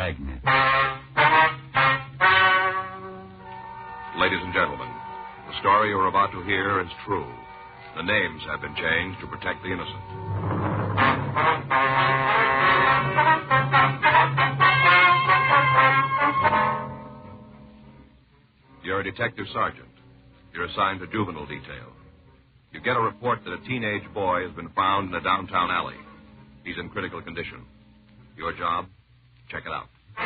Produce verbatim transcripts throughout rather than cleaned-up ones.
Dragnet. Ladies and gentlemen, the story you're about to hear is true. The names have been changed to protect the innocent. You're a detective sergeant. You're assigned to juvenile detail. You get a report that a teenage boy has been found in a downtown alley. He's in critical condition. Your job? Check it out.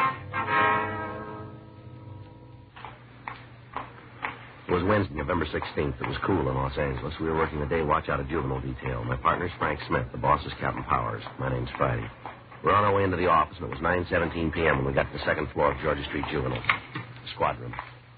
It was Wednesday, November sixteenth. It was cool in Los Angeles. We were working the day watch out of juvenile detail. My partner's Frank Smith. The boss is Captain Powers. My name's Friday. We're on our way into the office, and it was nine seventeen p.m. when we got to the second floor of Georgia Street Juvenile. The squad room.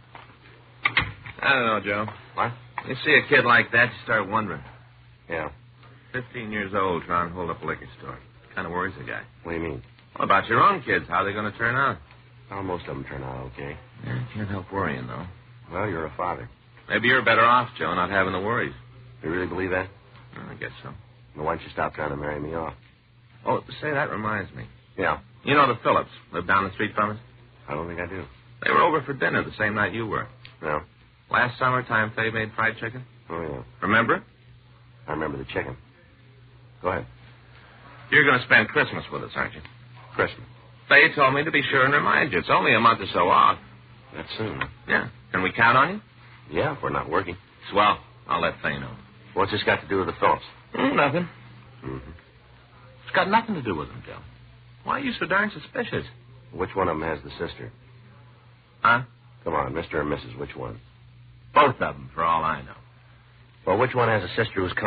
I don't know, Joe. What? You see a kid like that, you start wondering. Yeah. Fifteen years old, trying to hold up a liquor store. Kind of worries the guy. What do you mean? What about your own kids? How are they going to turn out? Well, most of them turn out okay. Yeah, can't help worrying, though. Well, you're a father. Maybe you're better off, Joe, not having the worries. You really believe that? Well, I guess so. Well, why don't you stop trying to marry me off? Oh, say, that reminds me. Yeah. You know the Phillips, live down the street from us? I don't think I do. They were over for dinner the same night you were. No. Last summertime, Faye made fried chicken. Oh, yeah. Remember? I remember the chicken. Go ahead. You're going to spend Christmas with us, aren't you? Christmas. Faye told me to be sure and remind you. It's only a month or so off. That's soon. Yeah. Can we count on you? Yeah, if we're not working. Swell. I'll let Faye know. What's this got to do with the Phillips? Mm, nothing. Mm-hmm. It's got nothing to do with them, Joe. Why are you so darn suspicious? Which one of them has the sister? Huh? Come on, Mister or Missus Which one? Both of them, for all I know. Well, which one has a sister who's